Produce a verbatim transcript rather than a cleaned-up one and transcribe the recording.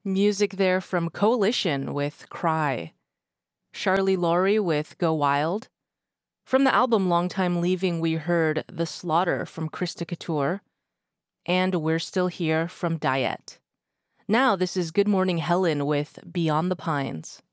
Music there from Coalition with Cry. Charlie Laurie with Go Wild. From the album Longtime Leaving, we heard The Slaughter from Krista Couture. And We're Still Here from Diet. Now, this is Good Morning Helen with Beyond the Pines.